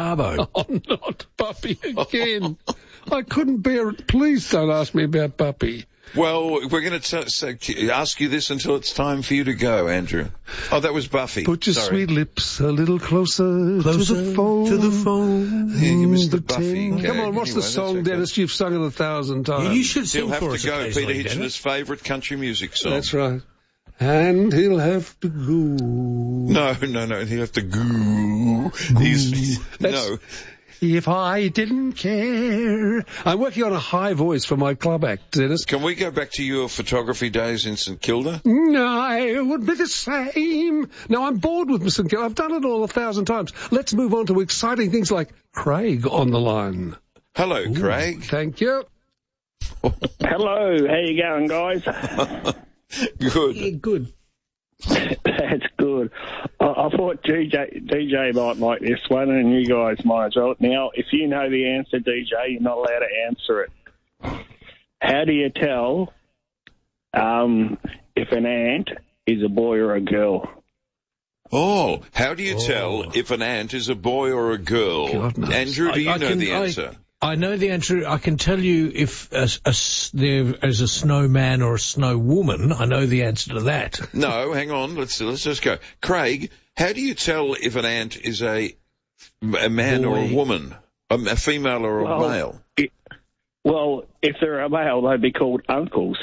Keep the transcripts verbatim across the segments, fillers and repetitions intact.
Parbo. Oh, not Buppy again. I couldn't bear it. Please don't ask me about Buppy. Well, we're going to ask you this until it's time for you to go, Andrew. Oh, that was Buffy. Put your Sorry. sweet lips a little closer, Closer to the phone. to the phone. Yeah, you missed the Pretend- Buffy. Come gag. on, what's Anyway, the song, that's okay. Dennis? You've sung it a thousand times. Yeah, you should sing He'll have for to us go, occasionally, Peter Dennis. Hitchener's favourite country music song. That's right. And he'll have to go. No, no, no, he'll have to goo. He's, That's- no. If I didn't care. I'm working on a high voice for my club act, Dennis. Can we go back to your photography days in St Kilda? No, it would be the same. No, I'm bored with Mister Kilda. I've done it all a thousand times. Let's move on to exciting things like Craig on the line. Hello, Ooh, Craig. Thank you. Hello, how you going, guys? Good. Yeah, good. That's good. I, I thought D J, D J might like this one, and you guys might as well. Now, if you know the answer, D J, you're not allowed to answer it. How do you tell um, if an ant is a boy or a girl? Oh, how do you Oh. tell if an ant is a boy or a girl? God knows. Andrew, do you I- I know can- the I- answer? I know the answer. I can tell you if a, a, there is a snowman or a snow woman. I know the answer to that. No, hang on. Let's let's just go. Craig, how do you tell if an ant is a a man or a Boy. woman, a, a female or a Well, male? It, well, if they're a male, they'd be called uncles.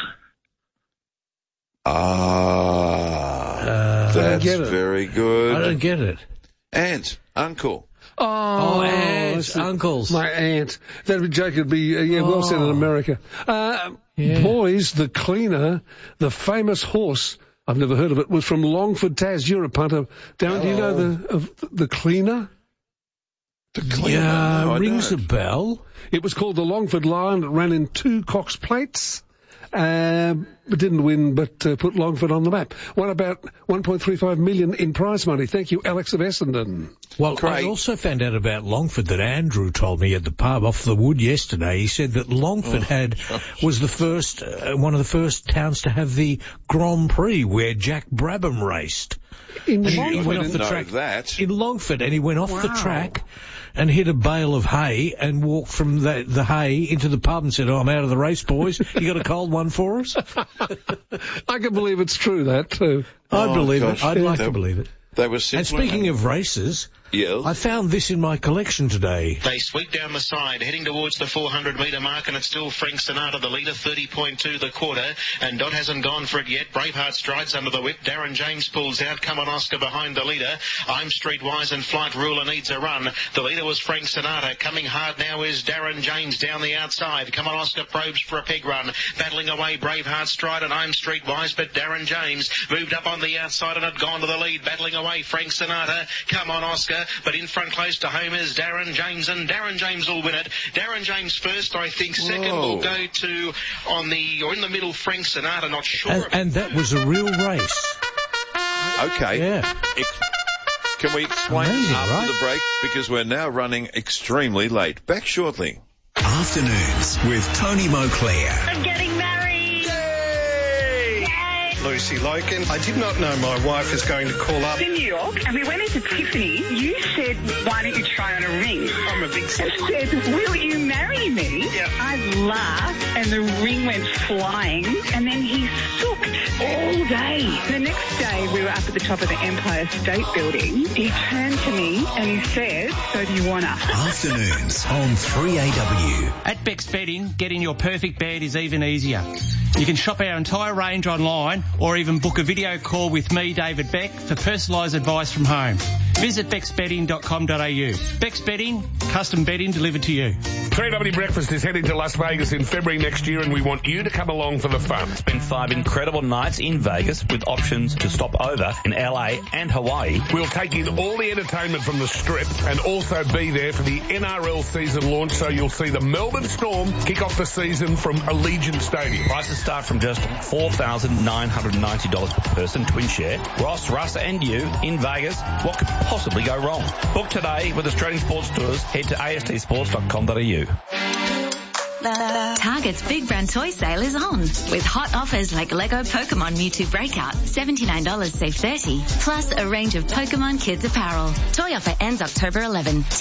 Ah, Uh, that's get it. very I good. don't get it. Ant, uncle. Oh, Oh, aunts, that's it. uncles. My aunt. That would joke would be, uh, yeah, well said in Oh. America. Uh, Yeah. Boys, the cleaner, the famous horse, I've never heard of it, was from Longford, Tas. You're a punter. Darren, do you know the, of the cleaner? The cleaner. Yeah, No, I rings don't. a bell. It was called the Longford Lion. It ran in two Cox plates. Um, it didn't win, but uh, put Longford on the map. Won about one point three five million in prize money. Thank you, Alex of Essendon. Well, I Craig. also found out about Longford that Andrew told me at the pub off the wood yesterday. He said that Longford Oh, had was the first, uh, one of the first towns to have the Grand Prix where Jack Brabham raced. In And he Longford, went off didn't the know track that. in Longford, and he went off the Wow. track and hit a bale of hay and walked from the, the hay into the pub and said, "Oh, I'm out of the race, boys. You got a cold one for us?" I can believe it's true, that, too. I'd Oh, believe gosh. it. I'd like That- to believe it. They were simpler. And speaking of races, yeah. I found this in my collection today. They sweep down the side, heading towards the four hundred metre mark, and it's still Frank Sinatra, the leader, thirty point two the quarter, and Dot hasn't gone for it yet. Braveheart strides under the whip. Darren James pulls out. Come on, Oscar behind the leader. I'm Streetwise and Flight Ruler needs a run. The leader was Frank Sinatra. Coming hard now is Darren James down the outside. Come on, Oscar probes for a peg run. Battling away Braveheart stride and I'm Streetwise, but Darren James moved up on the outside and had gone to the lead. Battling away Frank Sinatra. Come on, Oscar. But in front close to home is Darren James, and Darren James will win it. Darren James first, I think. Second Whoa. will go to, on the, or in the middle, Frank Sinatra. Not sure. And, and that was a real race. Okay. Yeah. Ex- Can we explain Amazing, after right? the break? Because we're now running extremely late. Back shortly. Afternoons with Tony Moclair. I'm getting married. Lucy Loken. I did not know my wife was going to call up. In New York, and we went into Tiffany's. You said, "Why don't you try on a ring?" I'm a big I said, "Will you marry me?" Yeah. I laughed, and the ring went flying, and then he sooked all day. The next day, we were up at the top of the Empire State Building. He turned to me and he said, "So do you wanna?" Afternoons on three A W. At Beck's Bedding, getting your perfect bed is even easier. You can shop our entire range online or even book a video call with me, David Beck, for personalised advice from home. Visit becks bedding dot com dot a u. Beck's Bedding, custom bedding delivered to you. three W Breakfast is heading to Las Vegas in February next year, and we want you to come along for the fun. Spend five incredible nights in Vegas with options to stop over in L A and Hawaii. We'll take in all the entertainment from the Strip and also be there for the N R L season launch, so you'll see the Melbourne Storm kick off the season from Allegiant Stadium. Prices start from just four thousand nine hundred ninety dollars per person, twin share. Ross, Russ and you in Vegas. What could possibly go wrong? Book today with Australian Sports Tours. Head to a s t sports dot com dot a u. Target's Big Brand Toy Sale is on, with hot offers like Lego Pokemon Mewtwo Breakout, seventy-nine dollars save thirty dollars, plus a range of Pokemon Kids apparel. Toy offer ends October eleventh.